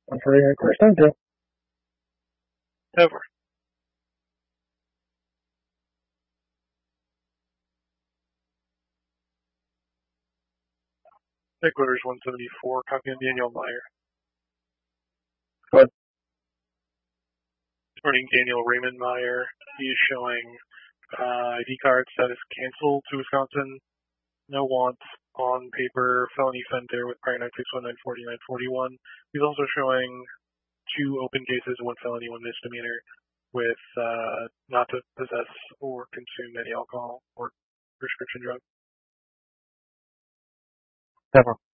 I'm for your first time, Joe. Ever. Headquarters 174, copy on Daniel Meyer. Go ahead. This morning, Daniel Raymond Meyer. He is showing ID card status canceled to Wisconsin. No want on paper, felony offender with prior 961, 940, 941. He's also showing 2 open cases, 1 felony, 1 misdemeanor, with not to possess or consume any alcohol or prescription drug. Never.